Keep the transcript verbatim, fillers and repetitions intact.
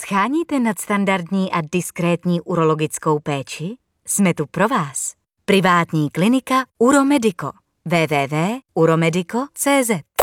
Scháníte nadstandardní a diskrétní urologickou péči? Jsme tu pro vás. Privátní klinika Uromedico. w w w tečka uromedico tečka cz